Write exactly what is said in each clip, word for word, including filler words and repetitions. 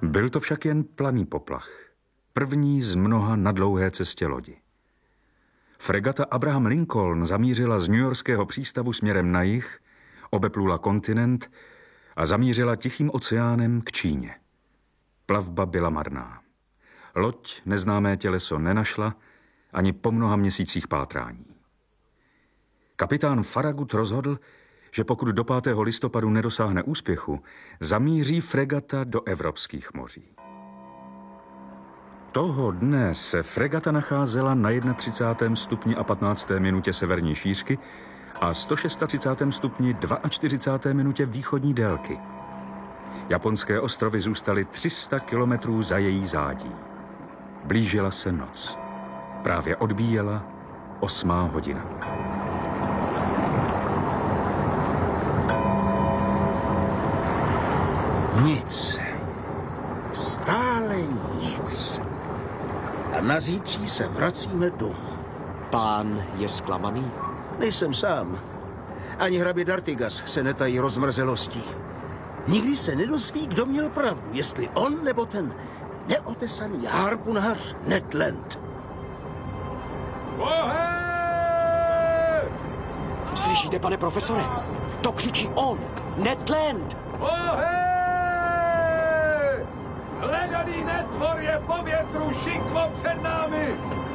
Byl to však jen planý poplach. První z mnoha na dlouhé cestě lodi. Fregata Abraham Lincoln zamířila z newyorského přístavu směrem na jih, obeplula kontinent a zamířila Tichým oceánem k Číně. Plavba byla marná. Loď neznámé těleso nenašla ani po mnoha měsících pátrání. Kapitán Farragut rozhodl, že pokud do pátého listopadu nedosáhne úspěchu, zamíří fregata do evropských moří. Toho dne se fregata nacházela na třicátém prvním stupni a patnácté minutě severní šířky a sto třicátém šestém stupni čtyřicátém druhé minutě východní délky. Japonské ostrovy zůstaly tři sta kilometrů za její zádí. Blížila se noc. Právě odbíjela osmá hodina. Nic. Stále nic. A na zítří se vracíme domů. Pán je zklamaný? Nejsem sám. Ani hrabě D'Artigas se netají rozmrzelostí. Nikdy se nedozví, kdo měl pravdu, jestli on nebo ten neotesaný harpunář Ned Land. Slyšíte, pane profesore? To křičí on, Ned Land. Hledaný netvor je po větru, šikmo před námi!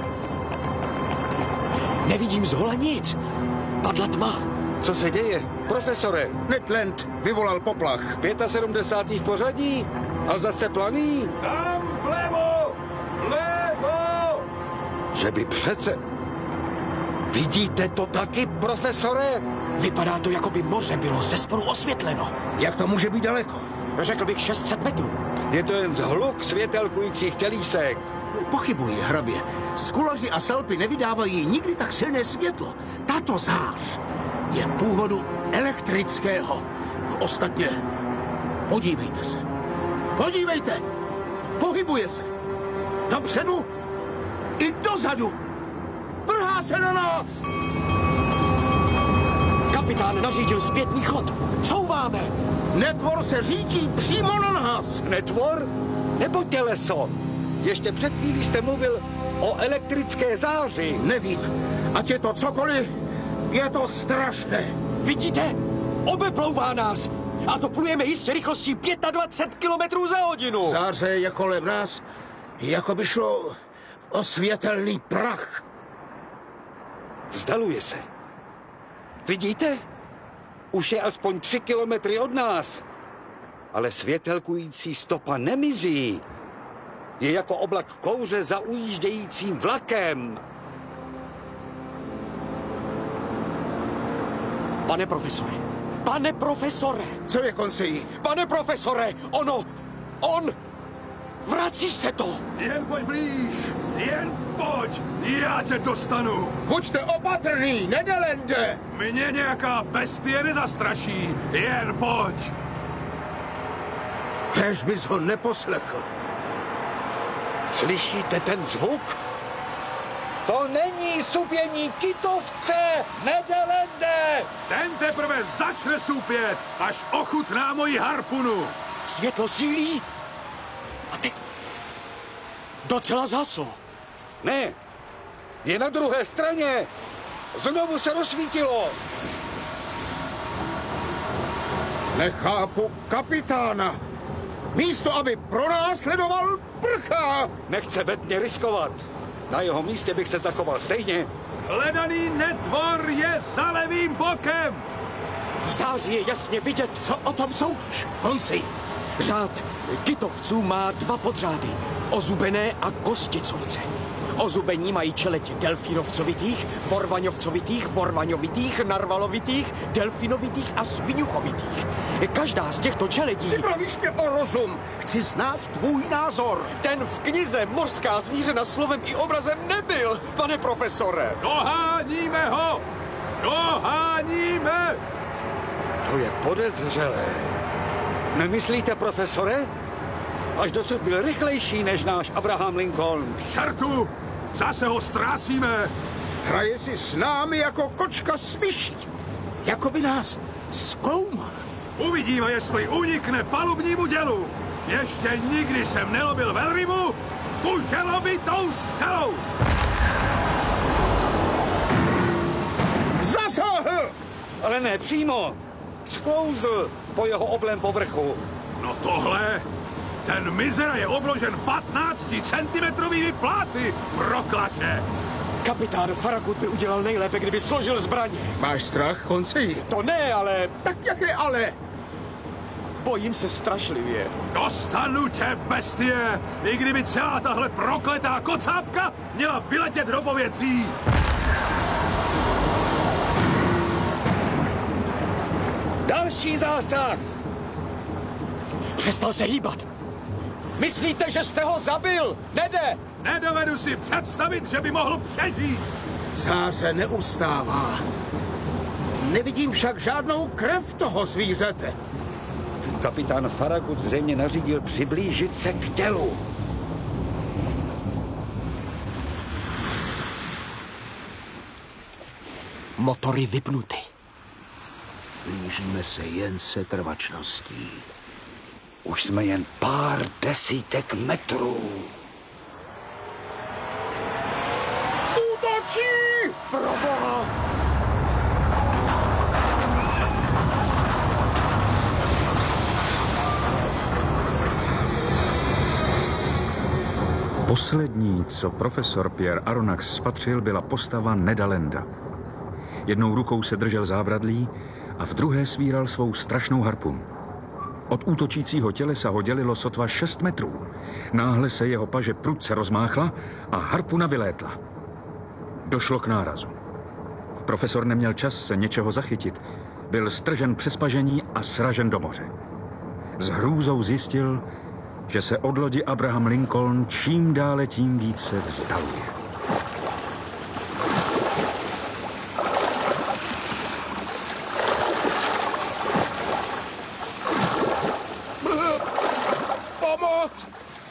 Nevidím zhola nic. Padla tma. Co se děje, profesore? Ned Land vyvolal poplach. sedmdesátý pátý v pořadí? A zase planý? Tam vlevo! Vlevo! Že by přece... Vidíte to taky, profesore? Vypadá to, jako by moře bylo zesporu osvětleno. Jak to může být daleko? Řekl bych šest set metrů. Je to jen zhluk světelkujících tělísek. Pochybuji, hrabě. Skulaři a salpy nevydávají nikdy tak silné světlo. Tato zář je původu elektrického. Ostatně, podívejte se. Podívejte! Pohybuje se. Dopředu i dozadu. Vrhá se na nás! Kapitán nařídil zpětný chod. Couváme! Netvor se řítí přímo na nás. Netvor? Nebo těleso? Ještě před chvílí jste mluvil o elektrické záři. Nevím. Ať je to cokoliv, je to strašné. Vidíte? Obeplouvá nás. A to plujeme jistě rychlostí dvacet pět kilometrů za hodinu. Záře je kolem nás, jako by šlo o světelný prach. Vzdaluje se. Vidíte? Už je aspoň tři kilometry od nás. Ale světelkující stopa nemizí. Je jako oblak kouře za ujíždějícím vlakem. Pane profesore, pane profesore. Co je koncejí? Pane profesore, ono, on, vrací se to. Jen pojď blíž, jen pojď, já tě dostanu. Buďte opatrný, Nede Lande. Mě nějaká bestie nezastraší, jen pojď. Kéž bys ho neposlechl. Slyšíte ten zvuk? To není supění kytovce, Nede Lande! Ten teprve začne supět, až ochutná moji harpunu. Světlo sílí a teď docela zhaslo. Ne, je na druhé straně. Znovu se rozsvítilo. Nechápu kapitána. Místo, aby pronásledoval, prchá. Nechce vetně riskovat. Na jeho místě bych se zachoval stejně. Hledaný netvor je za levým bokem. V září je jasně vidět. Co o tom jsou konci? Řád kytovců má dva podřády. Ozubené a kosticovce. Ozubení mají čeleť delfínovcovitých, vorvaňovcovitých, vorvaňovitých, narvalovitých, delfinovitých a sviňuchovitých. Každá z těchto čeledí... Připravíš mě o rozum. Chci znát tvůj názor. Ten v knize Mořská zvířena slovem i obrazem nebyl, pane profesore. Doháníme ho! Doháníme! To je podezřelé. Nemyslíte, profesore? Až dosud byl rychlejší než náš Abraham Lincoln. K čertu! Zase ho ztrácíme! Hraje si s námi jako kočka s myší. Jako by nás zkoumal. Uvidíme, jestli unikne palubnímu dělu. Ještě nikdy jsem nelobil velrybu kuželovitou střelou! Zasáhl! Ale ne přímo. Sklouzl po jeho oblém povrchu. No tohle, ten mizera je obložen patnácticentimetrovými pláty, proklatě! Kapitán Farragut by udělal nejlépe, kdyby složil zbraně. Máš strach, konci? To ne, ale Tak jaké ale? bojím se strašlivě. Dostanu tě, bestie! I kdyby celá tahle prokletá kocápka měla vyletět do povětří! Další zásah! Přestal se hýbat. Myslíte, že jste ho zabil? Nede! Nedovedu si představit, že by mohl přežít! Záře neustává. Nevidím však žádnou krev toho zvířete. Kapitán Farragut zřejmě nařídil přiblížit se k tělu. Motory vypnuty. Blížíme se jen se trvačností. Už jsme jen pár desítek metrů. Útočí! Proboha! Poslední, co profesor Pierre Aronnax spatřil, byla postava Neda Landa. Jednou rukou se držel zábradlí a v druhé svíral svou strašnou harpunu. Od útočícího tělesa ho dělilo sotva šest metrů. Náhle se jeho paže prudce rozmáchla a harpuna vylétla. Došlo k nárazu. Profesor neměl čas se něčeho zachytit. Byl stržen přes pažení a sražen do moře. S hrůzou zjistil, že se od lodi Abraham Lincoln čím dále tím více vzdaluje. Pomoc!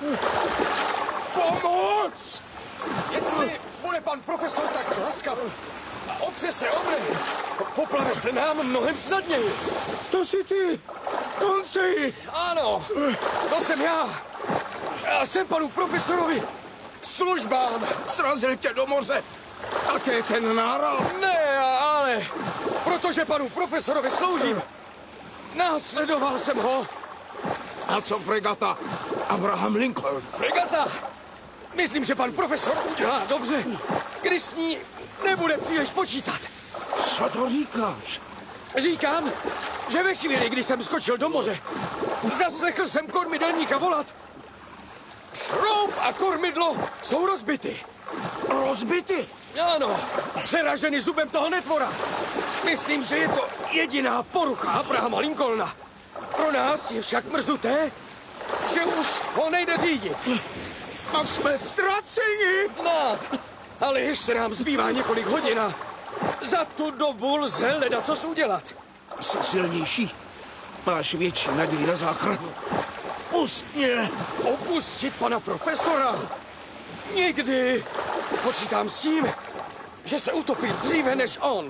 Pomoc! Jestli bude pan profesor tak laskav a opře se o mne, poplave se nám mnohem snadněji. To jsi ty! Konci! Ano, to jsem já. Já jsem panu profesorovi službám. Srazil tě do moře! Také ten náraz! Ne, ale protože panu profesorovi sloužím. Následoval jsem ho. A co fregata? Abraham Lincoln. Fregata! Myslím, že pan profesor udělá dobře, když s ní nebude příliš počítat. Co to říkáš? Říkám, že ve chvíli, kdy jsem skočil do moře, zaslechl jsem kormidelníka volat. Šroub a kormidlo jsou rozbity. Rozbity? Ano, přeražený zubem toho netvora. Myslím, že je to jediná porucha Abrahama Lincolna. Pro nás je však mrzuté, že už ho nejde řídit. A jsme ztraceni! Snad, ale ještě nám zbývá několik hodin a za tu dobu lze ledacos udělat. Jsi silnější. Máš větší naději na záchranu. Pust mě! Opustit pana profesora? Nikdy. Počítám s tím, že se utopí dříve než on.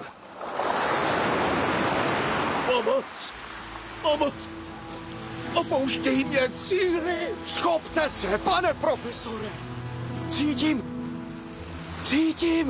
Pomoc! Pomoc! Opouštějí mě síly! Schopte se, pane profesore. Cítím. Cítím.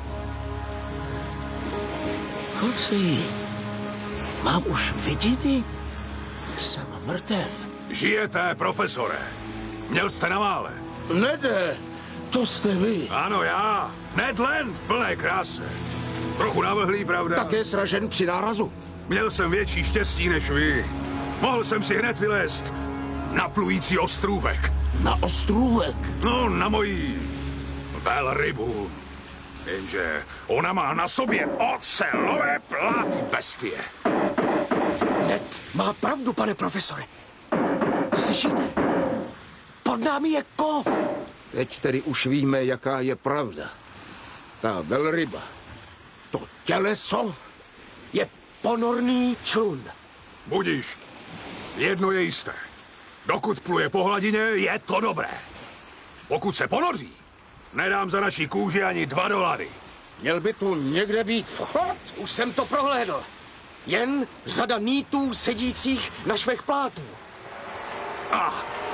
Konci, mám už vidiny? Jsem mrtev. Žijete, profesore. Měl jste na mále. Nede, to jste vy. Ano, já. Ned Land v plné kráse. Trochu navlhlý, pravda? Také sražen při nárazu. Měl jsem větší štěstí než vy. Mohl jsem si hned vylézt na plující ostrůvek. Na ostrůvek. No, na mojí velrybu. Jenže ona má na sobě ocelové pláty, bestie. Ned má pravdu, pane profesore. Slyšíte? Pod námi je kov. Teď tedy už víme, jaká je pravda. Ta velryba, to těleso, Je ponorný člun. Budíš. Jedno je jisté. Dokud pluje po hladině, je to dobré. Pokud se ponoří, nedám za naší kůži ani dva dolary. měl by tu někde být vchod. Už jsem to prohlédl. Jen řada nýtů sedících na švech plátů. A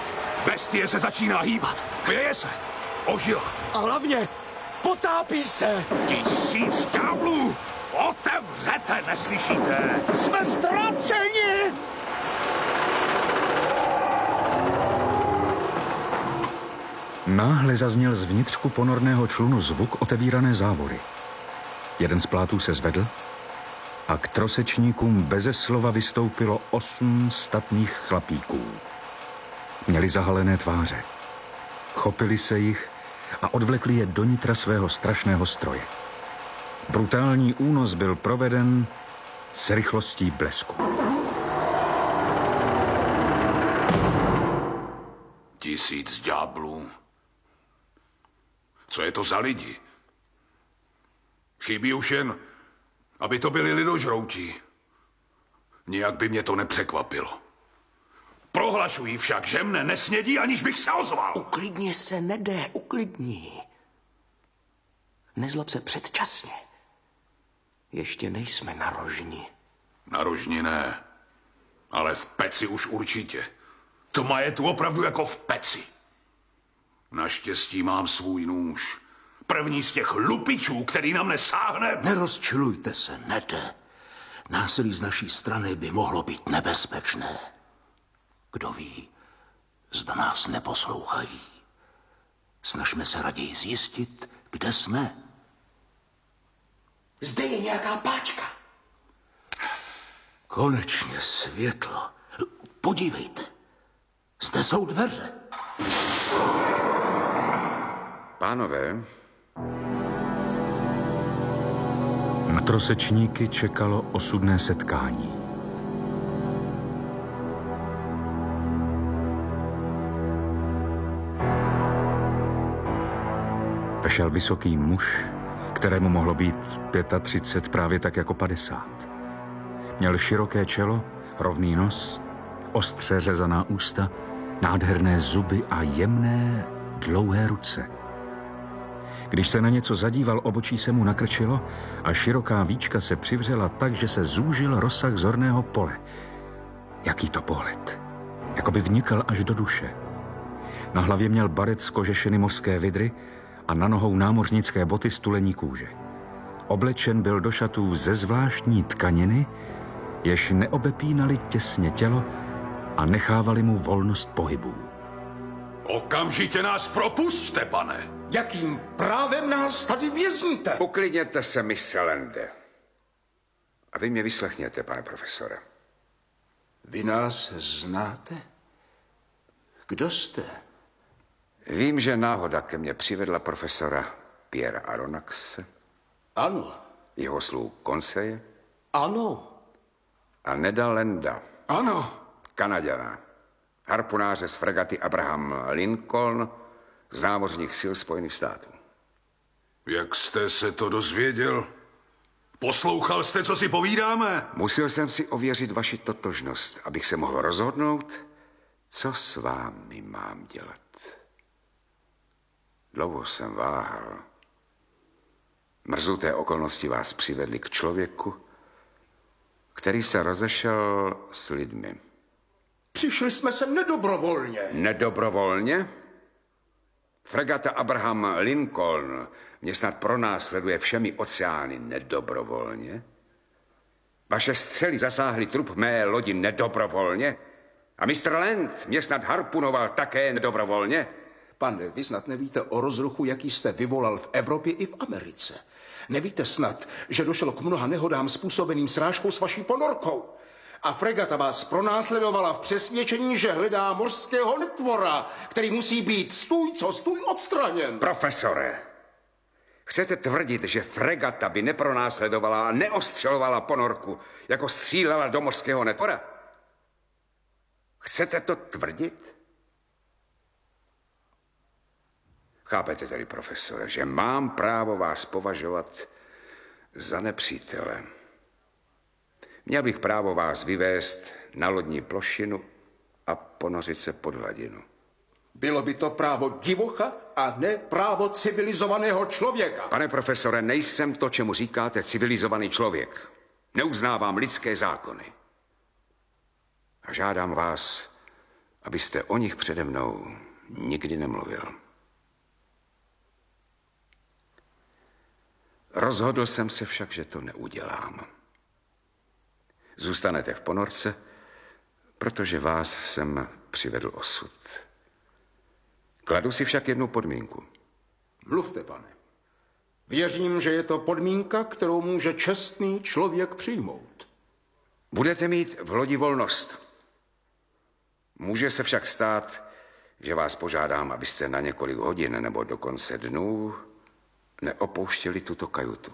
Bestie se začíná hýbat. Věje se. Ožila. A hlavně potápí se. Tisíc ďáblů! Otevřete, neslyšíte? Jsme ztraceni! Náhle zazněl z vnitřku ponorného člunu zvuk otevírané závory. Jeden z plátů se zvedl a k trosečníkům beze slova vystoupilo osm statných chlapíků. Měli zahalené tváře. Chopili se jich a odvlekli je do nitra svého strašného stroje. Brutální únos byl proveden s rychlostí blesku. Tisíc ďáblů. Co je to za lidi? Chybí už jen, aby to byli lidožroutí. Nijak by mě to nepřekvapilo. Prohlašují však, že mne nesnědí, aniž bych se ozval. Uklidni se, Nede, uklidni. Nezlob se předčasně. Ještě nejsme na rožni. Na rožni ne, ale v peci už určitě. Tma je tu opravdu jako v peci. Naštěstí mám svůj nůž. První z těch lupičů, který na mne sáhne. Nerozčilujte se, Nede. Násilí z naší strany by mohlo být nebezpečné. Kdo ví, zda nás neposlouchají. Snažme se raději zjistit, kde jsme. Zde je nějaká páčka. Konečně světlo. Podívejte. Zde jsou dveře. Pánové, Na trosečníky čekalo osudné setkání. Vešel vysoký muž, kterému mohlo být třicet pět právě tak jako padesát. Měl široké čelo, rovný nos, ostře řezaná ústa, nádherné zuby a jemné, dlouhé ruce. Když se na něco zadíval, obočí se mu nakrčilo a široká víčka se přivřela tak, že se zúžil rozsah zorného pole. Jaký to pohled! Jakoby vnikal až do duše. Na hlavě měl baret z kožešiny mořské vidry a na nohou námořnické boty z tulení kůže. Oblečen byl do šatů ze zvláštní tkaniny, jež neobepínaly těsně tělo a nechávali mu volnost pohybů. Okamžitě nás propusťte, pane. Jakým právem nás tady vězníte? uklidněte se, mistře Lende. A vy mě vyslechněte, pane profesore. Vy nás znáte? Kdo jste? Vím, že náhoda ke mně přivedla profesora Pierre Aronnaxe, Ano. jeho slův Conseil Ano. a Neda Lenda, Ano. Kanaďana, harpunáře z fregaty Abraham Lincoln z námořních sil Spojených států. Jak jste se to dozvěděl? Poslouchal jste, co si povídáme? Musel jsem si ověřit vaši totožnost, abych se mohl rozhodnout, co s vámi mám dělat. Dlouho jsem váhal. Mrzuté okolnosti vás přivedly k člověku, který se rozešel s lidmi. Přišli jsme sem nedobrovolně. Nedobrovolně? Fregata Abraham Lincoln mě snad pronásleduje všemi oceány nedobrovolně? Vaše střely zasáhly trup mé lodi nedobrovolně? A mistr Land mě snad harpunoval také nedobrovolně? Pane, vy snad nevíte o rozruchu, jaký jste vyvolal v Evropě i v Americe. Nevíte snad, že došlo k mnoha nehodám způsobeným srážkou s vaší ponorkou. A fregata vás pronásledovala v přesvědčení, že hledá mořského netvora, který musí být stůj co stůj odstraněn. Profesore, chcete tvrdit, že fregata by nepronásledovala a neostřelovala ponorku, jako střílela do mořského netvora? Chcete to tvrdit? Chápete tedy, profesore, že mám právo vás považovat za nepřítele. Měl bych právo vás vyvést na lodní plošinu a ponořit se pod hladinu. Bylo by to právo divocha a ne právo civilizovaného člověka. Pane profesore, nejsem to, čemu říkáte civilizovaný člověk. Neuznávám lidské zákony. A žádám vás, abyste o nich přede mnou nikdy nemluvil. Rozhodl jsem se však, že to neudělám. Zůstanete v ponorce, protože vás sem přivedl osud. Kladu si však jednu podmínku. Mluvte, pane. Věřím, že je to podmínka, kterou může čestný člověk přijmout. Budete mít v lodi volnost. Může se však stát, že vás požádám, abyste na několik hodin nebo dokonce dnů neopouštěli tuto kajutu.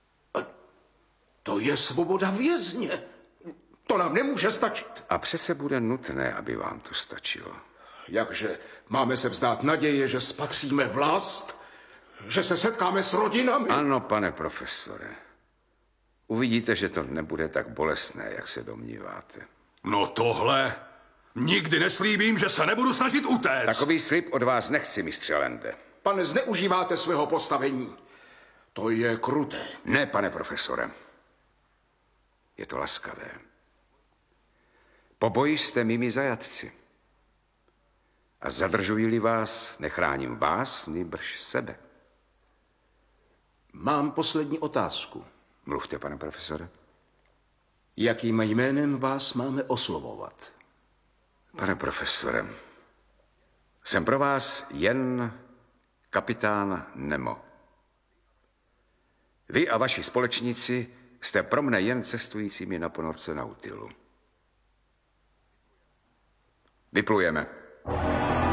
To je svoboda vězně. To nám nemůže stačit. A přece bude nutné, aby vám to stačilo. Jakže máme se vzdát naděje, že spatříme vlast, že se setkáme s rodinami? Ano, pane profesore. Uvidíte, že to nebude tak bolestné, jak se domníváte. No tohle... Nikdy neslíbím, že se nebudu snažit utéct. Takový slib od vás nechci, mistře Lende. Pane, zneužíváte svého postavení. To je kruté. Ne, pane profesore. Je to laskavé. Po boji jste mými zajatci. A zadržuji-li vás, nechráním vás, nýbrž sebe. Mám poslední otázku. Mluvte, pane profesore. Jakým jménem vás máme oslovovat? Pane profesore, jsem pro vás jen kapitán Nemo. Vy a vaši společníci jste pro mne jen cestujícími na ponorce Nautilu. Vyplujeme.